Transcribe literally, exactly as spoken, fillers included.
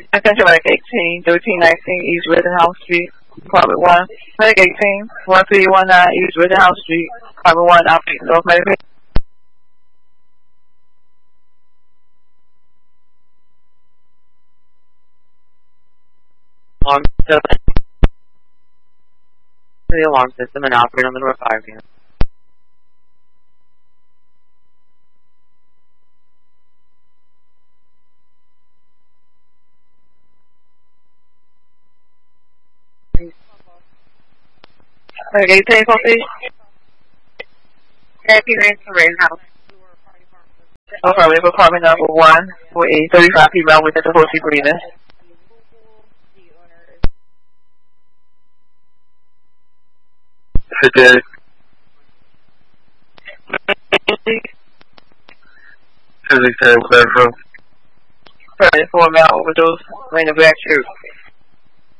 Attention Medic eighteen, thirteen nineteen East Rittenhouse Street, Apartment one. Medic eighteen, one three one nine East Rittenhouse Street, Apartment one, outpatient North Medic. Alarm system. The alarm system and operate on the revive unit. Medic eighteen, copy. Happy Ranch Rittenhouse. Affirmative, apartment number one, four eight thirty-five female with difficulty breathing. Today. Physically, whatever. Affirmative, four male overdose, manufactured